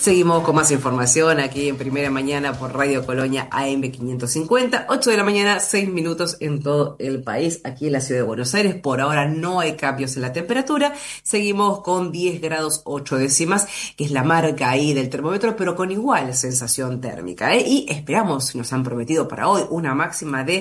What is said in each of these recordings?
Seguimos con más información aquí en Primera Mañana por Radio Colonia AM 550, 8 de la mañana, 6 minutos en todo el país, aquí en la ciudad de Buenos Aires. Por ahora no hay cambios en la temperatura, seguimos con 10 grados 8 décimas, que es la marca ahí del termómetro, pero con igual sensación térmica, ¿eh? Y esperamos, nos han prometido para hoy, una máxima de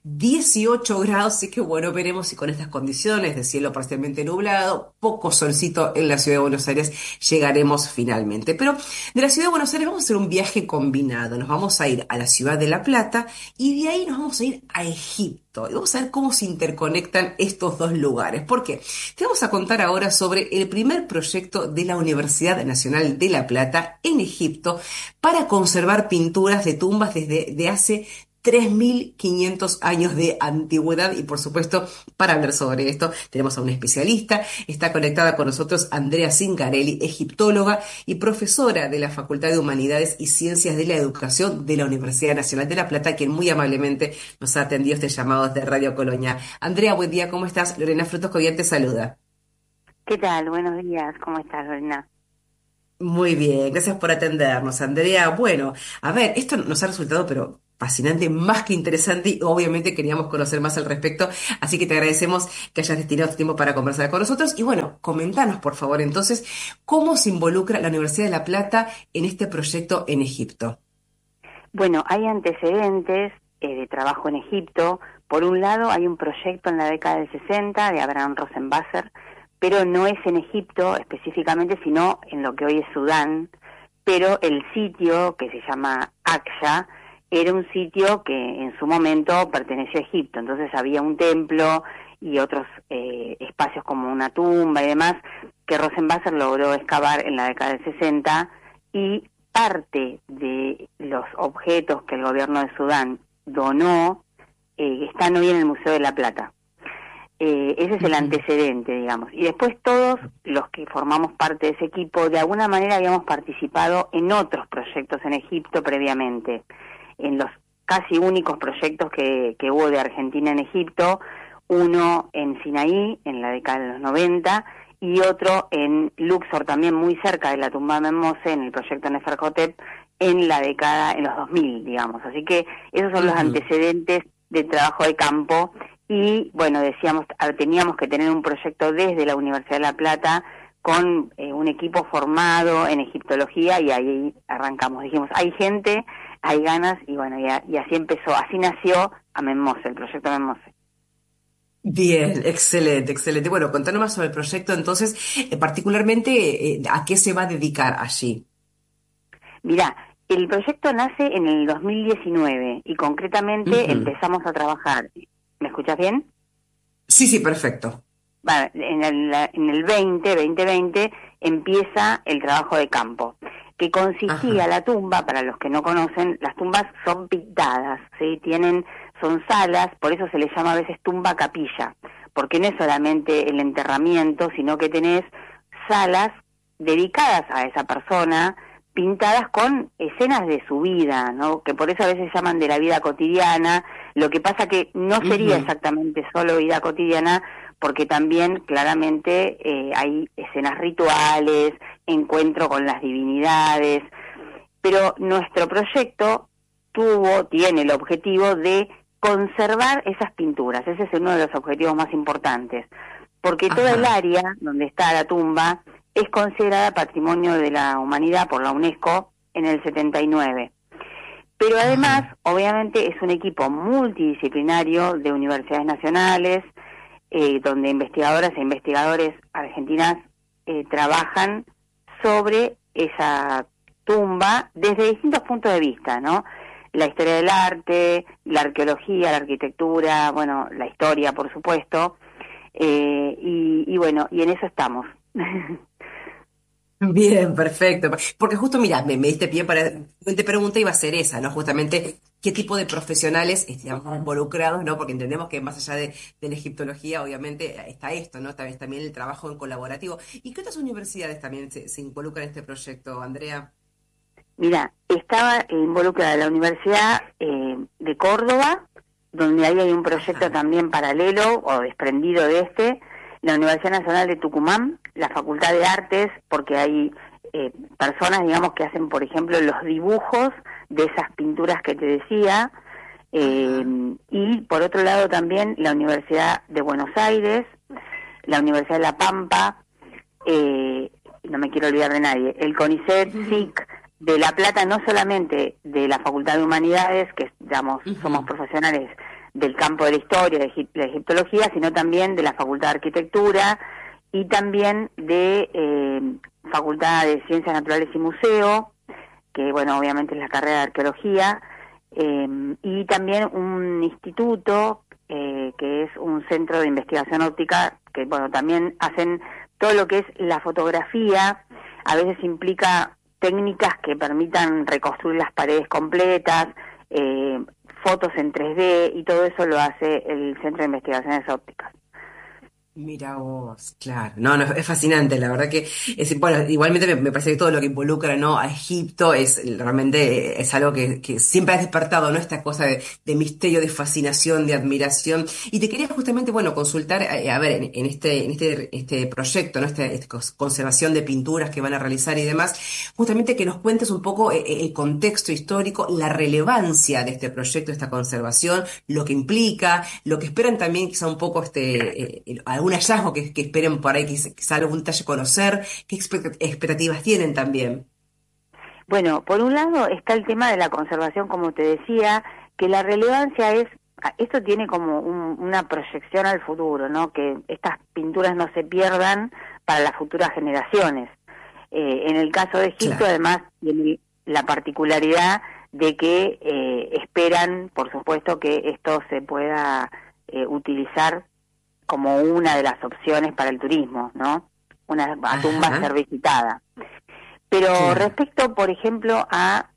18 grados, así que bueno, veremos si con estas condiciones de cielo parcialmente nublado, poco solcito en la ciudad de Buenos Aires, llegaremos finalmente. Pero de la ciudad de Buenos Aires vamos a hacer un viaje combinado. Nos vamos a ir a la ciudad de La Plata y de ahí nos vamos a ir a Egipto. Y vamos a ver cómo se interconectan estos dos lugares. ¿Por qué? Te vamos a contar ahora sobre el primer proyecto de la Universidad Nacional de La Plata en Egipto para conservar pinturas de tumbas desde de hace 3.500 años de antigüedad. Y por supuesto, para hablar sobre esto tenemos a una especialista. Está conectada con nosotros Andrea Zingarelli, egiptóloga y profesora de la Facultad de Humanidades y Ciencias de la Educación de la Universidad Nacional de La Plata, quien muy amablemente nos ha atendido este llamado desde Radio Colonia. Andrea, buen día, ¿cómo estás? Lorena Frutos Cobian te saluda. ¿Qué tal? Buenos días, ¿cómo estás, Lorena? Muy bien, gracias por atendernos, Andrea. Bueno, a ver, esto nos ha resultado, pero fascinante, más que interesante, y obviamente queríamos conocer más al respecto, así que te agradecemos que hayas destinado tu tiempo para conversar con nosotros. Y bueno, comentanos, por favor, entonces, ¿cómo se involucra la Universidad de La Plata en este proyecto en Egipto? Bueno, hay antecedentes de trabajo en Egipto. Por un lado, hay un proyecto en la década del 60 de Abraham Rosenbasser, pero no es en Egipto específicamente, sino en lo que hoy es Sudán. Pero el sitio, que se llama Aqsa, era un sitio que en su momento perteneció a Egipto. Entonces había un templo y otros espacios como una tumba y demás que Rosenbasser logró excavar en la década del 60, y parte de los objetos que el gobierno de Sudán donó están hoy en el Museo de la Plata. Ese es el Ujú. antecedente, digamos. Y después todos los que formamos parte de ese equipo, de alguna manera habíamos participado en otros proyectos en Egipto previamente. En los casi únicos proyectos que hubo de Argentina en Egipto, uno en Sinaí, en la década de los 90, y otro en Luxor, también muy cerca de la tumba de Menmose, en el proyecto Neferhotep, en los 2000, digamos. Así que esos son los Ujú. antecedentes del trabajo de campo. Y bueno, decíamos, teníamos que tener un proyecto desde la Universidad de La Plata con un equipo formado en egiptología, y ahí arrancamos. Dijimos, hay gente, hay ganas, y bueno, y así empezó, así nació a Menmose, el proyecto Menmose. Bien, excelente, excelente. Bueno, contanos más sobre el proyecto, entonces, particularmente, ¿a qué se va a dedicar allí? Mirá, el proyecto nace en el 2019 y concretamente Ujú. empezamos a trabajar. ¿Me escuchás bien? Sí, sí, perfecto. Bueno, en el 2020 empieza el trabajo de campo, que consistía Ajá. la tumba. Para los que no conocen, las tumbas son pintadas, ¿sí? Son salas, por eso se les llama a veces tumba capilla, porque no es solamente el enterramiento, sino que tenés salas dedicadas a esa persona, pintadas con escenas de su vida, ¿no? Que por eso a veces llaman de la vida cotidiana. Lo que pasa que no sería Ujú. exactamente solo vida cotidiana, porque también claramente hay escenas rituales, encuentro con las divinidades, pero nuestro proyecto tiene el objetivo de conservar esas pinturas. Ese es uno de los objetivos más importantes, porque toda el Ajá. área donde está la tumba es considerada Patrimonio de la Humanidad por la UNESCO en el 79. Pero además, Ajá. obviamente, es un equipo multidisciplinario de universidades nacionales, donde investigadoras e investigadores argentinas trabajan sobre esa tumba desde distintos puntos de vista, ¿no? La historia del arte, la arqueología, la arquitectura, bueno, la historia, por supuesto, y bueno, y en eso estamos. Bien, perfecto. Porque justo, mira, me diste pie para... Te pregunta iba a ser esa, ¿no? Justamente, ¿qué tipo de profesionales están involucrados, ¿no? Porque entendemos que más allá de la egiptología, obviamente, está esto, ¿no? También el trabajo en colaborativo. ¿Y qué otras universidades también se involucran en este proyecto, Andrea? Mira, estaba involucrada la Universidad de Córdoba, donde ahí hay un proyecto Ajá. también paralelo o desprendido de este, la Universidad Nacional de Tucumán, la Facultad de Artes, porque hay personas, digamos, que hacen, por ejemplo, los dibujos de esas pinturas que te decía, y por otro lado también la Universidad de Buenos Aires, la Universidad de La Pampa, no me quiero olvidar de nadie, el CONICET, SIC de La Plata, no solamente de la Facultad de Humanidades, que digamos somos profesionales del campo de la historia, de la egiptología, sino también de la Facultad de Arquitectura y también de Facultad de Ciencias Naturales y Museo, que bueno, obviamente es la carrera de Arqueología, y también un instituto que es un centro de investigación óptica, que bueno, también hacen todo lo que es la fotografía, a veces implica técnicas que permitan reconstruir las paredes completas, fotos en 3D, y todo eso lo hace el Centro de Investigaciones Ópticas. Mira vos, claro. No, no, es fascinante, la verdad que bueno, igualmente me parece que todo lo que involucra, ¿no?, a Egipto es realmente es algo que siempre ha despertado, ¿no?, esta cosa de misterio, de fascinación, de admiración. Y te quería justamente, bueno, consultar, a ver, en este proyecto, ¿no?, esta conservación de pinturas que van a realizar y demás, justamente que nos cuentes un poco el contexto histórico, la relevancia de este proyecto, de esta conservación, lo que implica, lo que esperan también quizá un poco algún hallazgo que esperen por ahí, quizá algún detalle conocer, qué expectativas tienen también. Bueno, por un lado está el tema de la conservación, como te decía, que la relevancia es, esto tiene como una proyección al futuro, ¿no? Que estas pinturas no se pierdan para las futuras generaciones. En el caso de Egipto, Claro. además, tiene la particularidad de que esperan, por supuesto, que esto se pueda utilizar como una de las opciones para el turismo, ¿no? Una tumba a Ajá, ser visitada. Pero claro. respecto, por ejemplo, a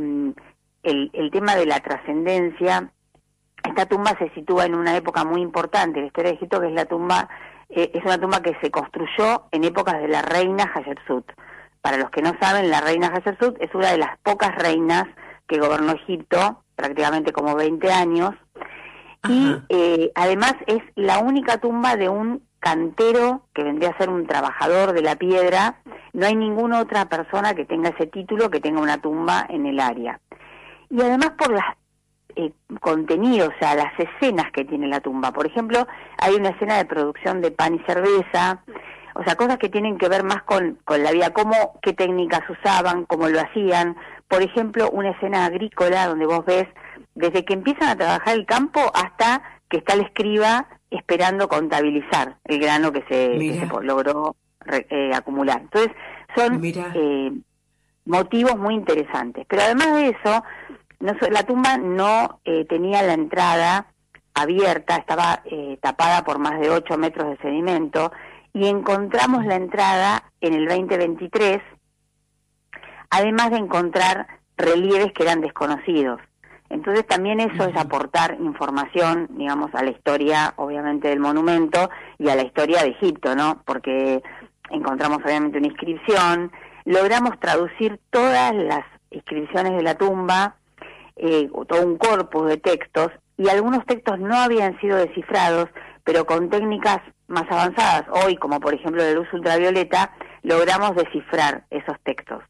el tema de la trascendencia, esta tumba se sitúa en una época muy importante de la historia de Egipto, que es la tumba, es una tumba que se construyó en épocas de la reina Hatshepsut. Para los que no saben, la reina Hatshepsut es una de las pocas reinas que gobernó Egipto, prácticamente como 20 años, y Ajá. además es la única tumba de un cantero que vendría a ser un trabajador de la piedra. No hay ninguna otra persona que tenga ese título, que tenga una tumba en el área. Y además por las contenidos, o sea, las escenas que tiene la tumba. Por ejemplo, hay una escena de producción de pan y cerveza, o sea, cosas que tienen que ver más con la vida, qué técnicas usaban, cómo lo hacían. Por ejemplo, una escena agrícola donde vos ves desde que empiezan a trabajar el campo hasta que está el escriba esperando contabilizar el grano que se Mira, logró acumular. Entonces, son mira. motivos muy interesantes. Pero además de eso, la tumba no tenía la entrada abierta, estaba tapada por más de 8 metros de sedimento, y encontramos la entrada en el 2023, además de encontrar relieves que eran desconocidos. Entonces también eso es Ujú. aportar información, digamos, a la historia, obviamente, del monumento y a la historia de Egipto, ¿no? Porque encontramos obviamente una inscripción, logramos traducir todas las inscripciones de la tumba, todo un corpus de textos, y algunos textos no habían sido descifrados, pero con técnicas más avanzadas, hoy, como por ejemplo la luz ultravioleta, logramos descifrar esos textos.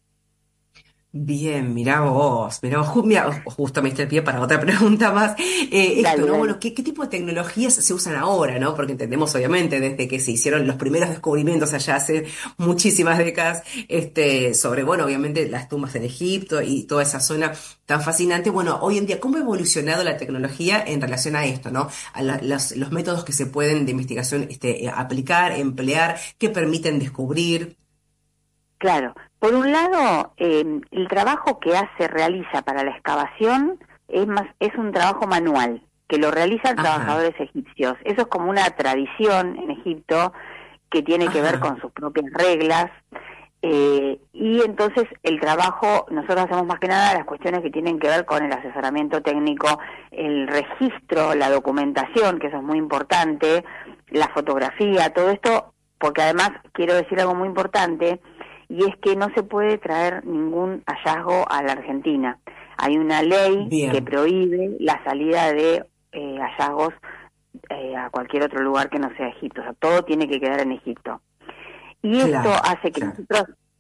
Bien, mirá vos, justo me diste el pie para otra pregunta más. Esto, Dale, ¿no? dale. Bueno, ¿qué tipo de tecnologías se usan ahora, ¿no? Porque entendemos, obviamente, desde que se hicieron los primeros descubrimientos allá hace muchísimas décadas, sobre, bueno, obviamente las tumbas en Egipto y toda esa zona tan fascinante. Bueno, hoy en día, ¿cómo ha evolucionado la tecnología en relación a esto, ¿no? A los métodos que se pueden de investigación, aplicar, emplear, que permiten descubrir. Claro, por un lado, el trabajo que realiza para la excavación es un trabajo manual, que lo realizan Ajá, trabajadores egipcios. Eso es como una tradición en Egipto que tiene que ver ajá, con sus propias reglas, y entonces el trabajo, nosotros hacemos más que nada las cuestiones que tienen que ver con el asesoramiento técnico, el registro, la documentación, que eso es muy importante, la fotografía, todo esto, porque además quiero decir algo muy importante, y es que no se puede traer ningún hallazgo a la Argentina. Hay una ley que bien, prohíbe la salida de hallazgos a cualquier otro lugar que no sea Egipto, o sea, todo tiene que quedar en Egipto. Y esto claro, hace que claro. nosotros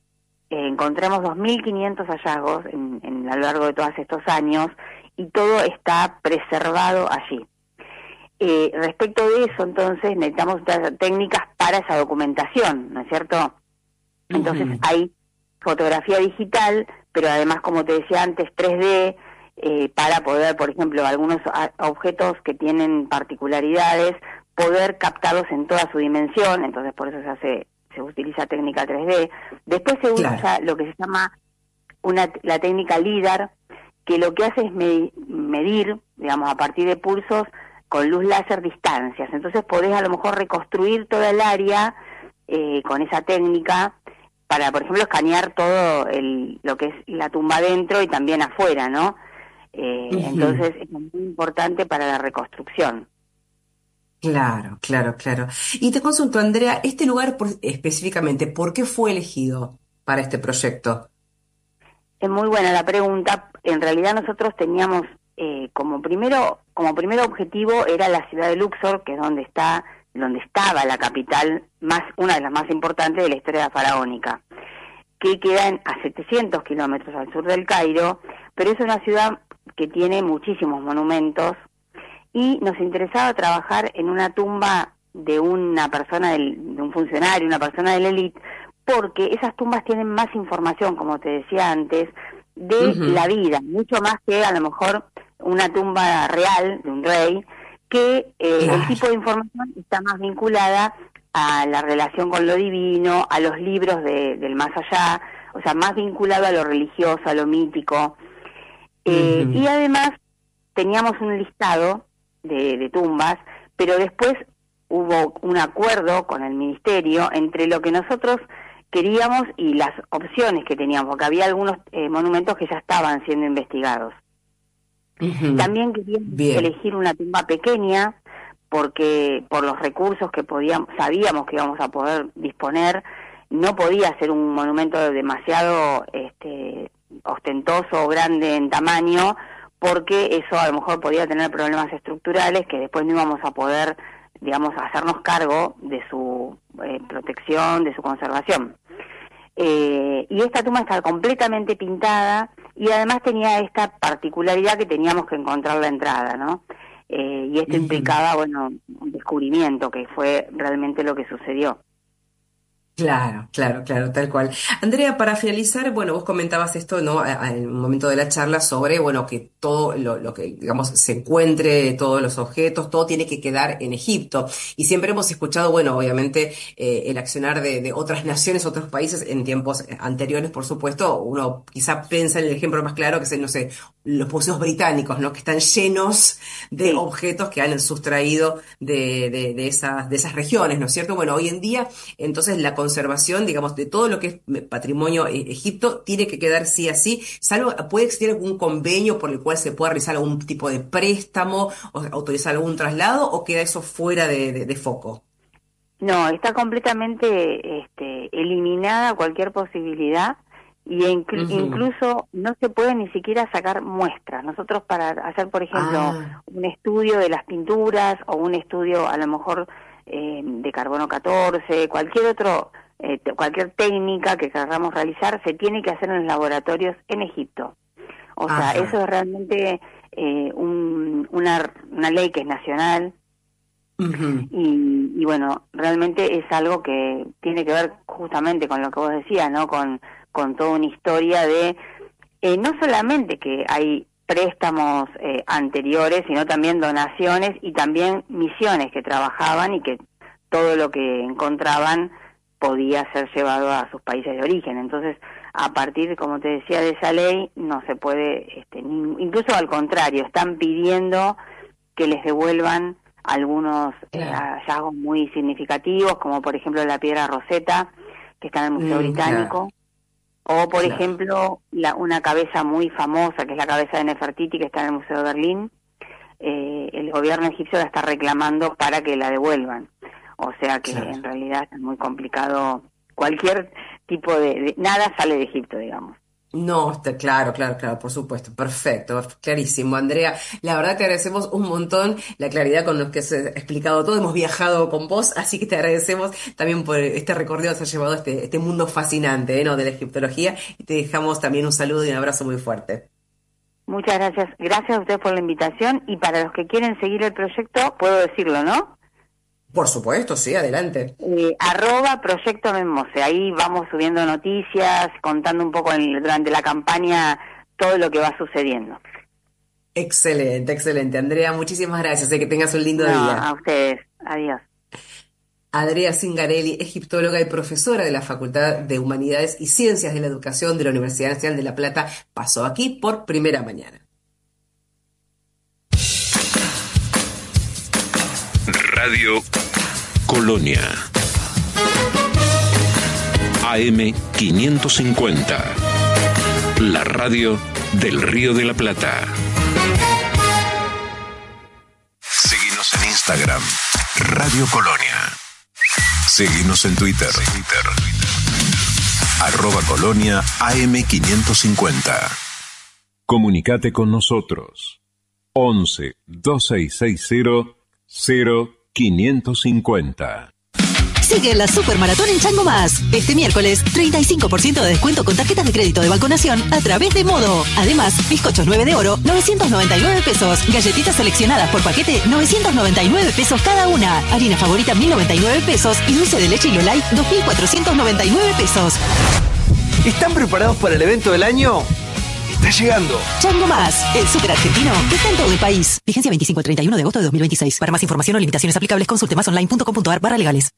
encontramos 2.500 hallazgos a lo largo de todos estos años y todo está preservado allí. Respecto de eso, entonces, necesitamos técnicas para esa documentación, ¿no es cierto? Entonces hay fotografía digital, pero además, como te decía antes, 3D, para poder, por ejemplo, algunos objetos que tienen particularidades, poder captarlos en toda su dimensión, entonces por eso se utiliza técnica 3D. Después se usa lo que se llama la técnica LIDAR, que lo que hace es medir, digamos, a partir de pulsos con luz láser distancias. Entonces podés a lo mejor reconstruir toda el área con esa técnica para, por ejemplo, escanear todo lo que es la tumba adentro y también afuera, ¿no? Entonces es muy importante para la reconstrucción. Claro, claro, claro. Y te consulto, Andrea, este lugar específicamente, ¿por qué fue elegido para este proyecto? Es muy buena la pregunta. En realidad nosotros teníamos como primero objetivo era la ciudad de Luxor, que es donde estaba la capital, una de las más importantes de la historia faraónica, que queda a 700 kilómetros al sur del Cairo, pero es una ciudad que tiene muchísimos monumentos y nos interesaba trabajar en una tumba de una persona, de un funcionario, una persona de la élite, porque esas tumbas tienen más información, como te decía antes, de la vida, mucho más que a lo mejor una tumba real de un rey, que el tipo de información está más vinculada a la relación con lo divino, a los libros del más allá, o sea, más vinculado a lo religioso, a lo mítico. Y además teníamos un listado de tumbas, pero después hubo un acuerdo con el ministerio entre lo que nosotros queríamos y las opciones que teníamos, porque había algunos monumentos que ya estaban siendo investigados. También queríamos elegir una tumba pequeña, porque por los recursos que sabíamos que íbamos a poder disponer, no podía ser un monumento demasiado ostentoso o grande en tamaño, porque eso a lo mejor podía tener problemas estructurales que después no íbamos a poder, digamos, hacernos cargo de su protección, de su conservación. Y esta tumba está completamente pintada y además tenía esta particularidad que teníamos que encontrar la entrada, ¿no? Y esto implicaba, bueno, un descubrimiento, que fue realmente lo que sucedió. Claro, claro, claro, tal cual. Andrea, para finalizar, bueno, vos comentabas esto, ¿no? En un momento de la charla sobre, bueno, que todo lo que, digamos, se encuentre, todos los objetos, todo tiene que quedar en Egipto. Y siempre hemos escuchado, bueno, obviamente, el accionar de otras naciones, otros países en tiempos anteriores, por supuesto. Uno quizá piensa en el ejemplo más claro, que es, no sé, los museos británicos, ¿no? Que están llenos de objetos que han sustraído de esas regiones, ¿no es cierto? Bueno, hoy en día, entonces, la conservación, digamos, de todo lo que es patrimonio Egipto tiene que quedar sí a sí, salvo puede existir algún convenio por el cual se pueda realizar algún tipo de préstamo o autorizar algún traslado, o queda eso fuera de foco. No, está completamente eliminada cualquier posibilidad y incluso no se puede ni siquiera sacar muestras. Nosotros para hacer, por ejemplo, un estudio de las pinturas o un estudio a lo mejor de carbono 14, cualquier técnica que queramos realizar, se tiene que hacer en los laboratorios en Egipto. O sea, eso es realmente una ley que es nacional. Y bueno, realmente es algo que tiene que ver justamente con lo que vos decías, ¿no? Con toda una historia de no solamente que hay préstamos anteriores, sino también donaciones y también misiones que trabajaban y que todo lo que encontraban podía ser llevado a sus países de origen. Entonces, a partir, como te decía, de esa ley, no se puede, incluso al contrario, están pidiendo que les devuelvan algunos hallazgos muy significativos, como por ejemplo la piedra Rosetta, que está en el Museo Británico, o por ejemplo una cabeza muy famosa, que es la cabeza de Nefertiti, que está en el Museo de Berlín. El gobierno egipcio la está reclamando para que la devuelvan. O sea que en realidad es muy complicado. Cualquier tipo nada sale de Egipto, digamos. No, está claro, por supuesto, perfecto, clarísimo, Andrea. La verdad te agradecemos un montón la claridad con la que has explicado todo. Hemos viajado con vos, así que te agradecemos también por este recorrido que nos ha llevado a este mundo fascinante, ¿no? De la egiptología. Y te dejamos también un saludo y un abrazo muy fuerte. Muchas gracias. Gracias a ustedes por la invitación. Y para los que quieren seguir el proyecto, puedo decirlo, ¿no? Por supuesto, sí, adelante. @Proyecto Memose. Ahí vamos subiendo noticias, contando un poco durante la campaña todo lo que va sucediendo. Excelente, Andrea. Muchísimas gracias. Que tengas un lindo día. A ustedes. Adiós. Andrea Zingarelli, egiptóloga y profesora de la Facultad de Humanidades y Ciencias de la Educación de la Universidad Nacional de La Plata, pasó aquí por Primera Mañana. Radio Colonia AM 550, la radio del Río de la Plata. Seguinos en Instagram, Radio Colonia. Seguinos en Twitter. @Colonia AM 550. Comunicate con nosotros. 11 2660 0550. Sigue la Supermaratón en Chango Más. Este miércoles, 35% de descuento con tarjetas de crédito de Banco Nación a través de Modo. Además, bizcochos 9 de oro, 999 pesos. Galletitas seleccionadas por paquete, 999 pesos cada una. Harina favorita, 1099 pesos. Y dulce de leche y Lolay, 2499 pesos. ¿Están preparados para el evento del año? Está llegando. Chango Más, el súper argentino que está en todo el país. Vigencia 25 al 31 de agosto de 2026. Para más información o limitaciones aplicables, consulte masonline.com.ar/legales.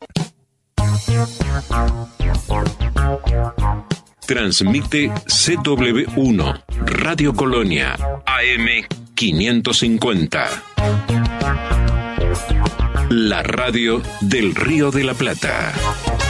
Transmite CW1, Radio Colonia, AM 550. La radio del Río de la Plata.